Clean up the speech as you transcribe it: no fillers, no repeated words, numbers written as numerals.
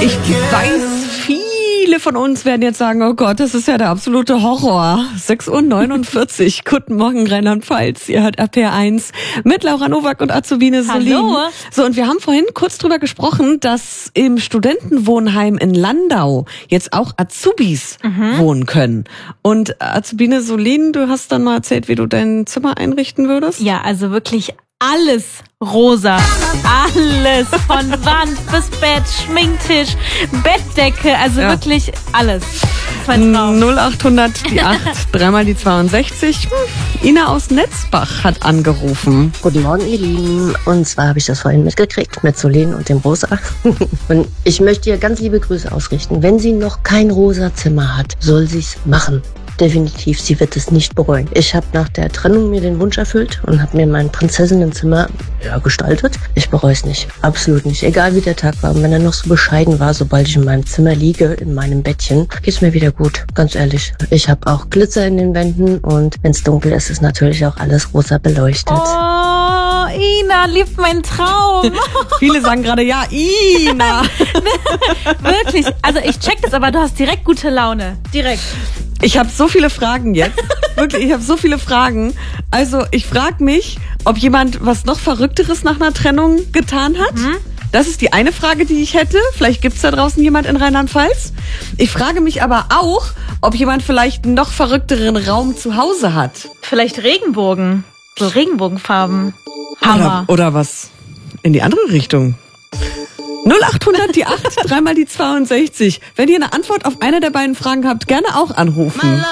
Ich weiß, viele von uns werden jetzt sagen, oh Gott, das ist ja der absolute Horror. 6:49 Uhr. Guten Morgen, Rheinland-Pfalz. Ihr hört RPR1 mit Laura Nowak und Azubine Solin. Hallo. So, und wir haben vorhin kurz drüber gesprochen, dass im Studentenwohnheim in Landau jetzt auch Azubis wohnen können. Und Azubine Solin, du hast dann mal erzählt, wie du dein Zimmer einrichten würdest? Ja, also wirklich alles rosa. Alles. Von Wand bis Bett, Schminktisch, Bettdecke. Also wirklich alles. Das ist mein Traum. 0800 die 8, dreimal die 62. Ina aus Netzbach hat angerufen. Guten Morgen, ihr Lieben. Und zwar habe ich das vorhin mitgekriegt mit Solin und dem Rosa. Und ich möchte ihr ganz liebe Grüße ausrichten. Wenn sie noch kein rosa Zimmer hat, soll sie es machen. Definitiv, sie wird es nicht bereuen. Ich habe nach der Trennung mir den Wunsch erfüllt und habe mir mein Prinzessinnenzimmer gestaltet. Ich bereue es nicht, absolut nicht. Egal wie der Tag war und wenn er noch so bescheiden war, sobald ich in meinem Zimmer liege, in meinem Bettchen, geht's mir wieder gut, ganz ehrlich. Ich habe auch Glitzer in den Wänden und wenn es dunkel ist, ist natürlich auch alles rosa beleuchtet. Oh, Ina lebt mein Traum. Viele sagen gerade, ja, Ina. Wirklich. Also ich check das, aber du hast direkt gute Laune. Direkt. Ich habe so viele Fragen jetzt. Wirklich, ich habe so viele Fragen. Also ich frage mich, ob jemand was noch Verrückteres nach einer Trennung getan hat. Das ist die eine Frage, die ich hätte. Vielleicht gibt's da draußen jemand in Rheinland-Pfalz. Ich frage mich aber auch, ob jemand vielleicht einen noch verrückteren Raum zu Hause hat. Vielleicht Regenbogen. So Regenbogenfarben. Hammer. Oder was in die andere Richtung. 0800 die 8, dreimal die 62. Wenn ihr eine Antwort auf eine der beiden Fragen habt, gerne auch anrufen.